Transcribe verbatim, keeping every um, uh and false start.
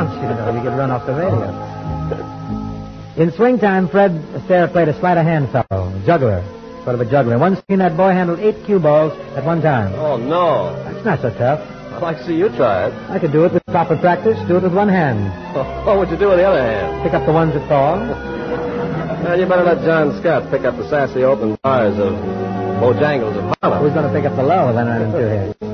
once, you know. You could run off the radio. In swing time, Fred Astaire played a sleight of hand fellow, a juggler, sort of a juggler. One scene, that boy handled eight cue balls at one time. Oh, no. That's not so tough. I'd like to see you try it. I could do it with proper practice, do it with one hand. What would you do with the other hand? Pick up the ones that fall. Well, you better let John Scott pick up the sassy open bars of Bojangles of Harlem. Who's going to pick up the low when I'm in two here?